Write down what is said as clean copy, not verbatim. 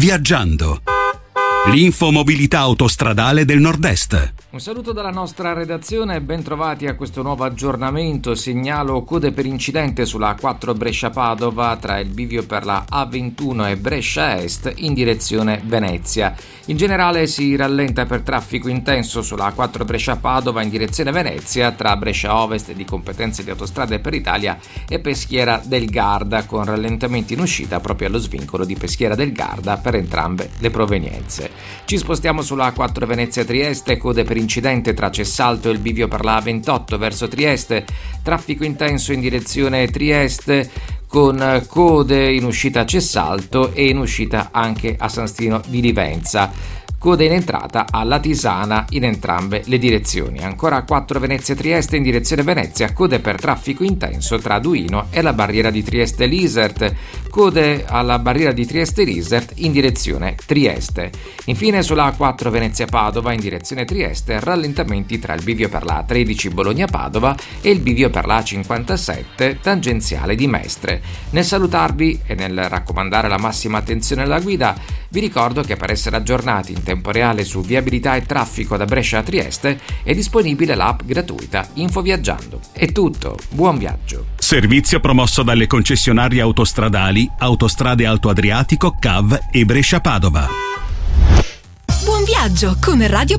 Viaggiando. L'infomobilità autostradale del Nord-Est. Un saluto dalla nostra redazione e ben trovati a questo nuovo aggiornamento. Segnalo code per incidente sulla A4 Brescia-Padova tra il bivio per la A21 e Brescia Est in direzione Venezia. In generale si rallenta per traffico intenso sulla A4 Brescia-Padova in direzione Venezia tra Brescia Ovest di competenze di Autostrade per Italia e Peschiera del Garda, con rallentamenti in uscita proprio allo svincolo di Peschiera del Garda per entrambe le provenienze. Ci spostiamo sulla A4 Venezia-Trieste, code per incidente tra Cessalto e il bivio per la A28 verso Trieste, traffico intenso in direzione Trieste con code in uscita a Cessalto e in uscita anche a San Stino di Livenza. Code in entrata a Latisana in entrambe le direzioni. Ancora 4 Venezia-Trieste in direzione Venezia, code per traffico intenso tra Duino e la barriera di Trieste-Lisert, code alla barriera di Trieste-Lisert in direzione Trieste. Infine sulla A4 Venezia-Padova in direzione Trieste, rallentamenti tra il bivio per la A13 Bologna-Padova e il bivio per la A57 tangenziale di Mestre. Nel salutarvi e nel raccomandare la massima attenzione alla guida, vi ricordo che per essere aggiornati in tempo reale su viabilità e traffico da Brescia a Trieste è disponibile l'app gratuita Infoviaggiando. È tutto, buon viaggio. Servizio promosso dalle concessionarie autostradali Autostrade Alto Adriatico, CAV e Brescia Padova. Buon viaggio con Radio